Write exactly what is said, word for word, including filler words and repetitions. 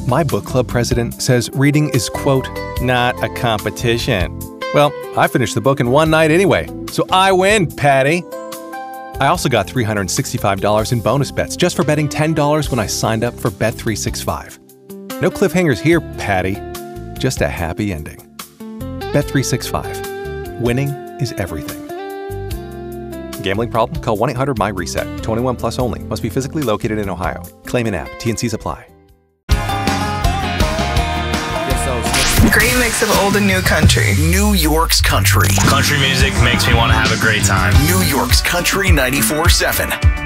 My book club president says reading is, quote, not a competition. Well, I finished the book in one night anyway, so I win, Patty. I also got three hundred sixty-five dollars in bonus bets just for betting ten dollars when I signed up for Bet three sixty-five. No cliffhangers here, Patty. Just a happy ending. Bet three sixty-five. Winning is everything. Gambling problem? Call one eight hundred M Y reset. twenty-one plus only. Must be physically located in Ohio. Claim in app. T N Cs apply. Great mix of old and new country. New York's country. Country music makes me want to have a great time. New York's Country ninety-four seven.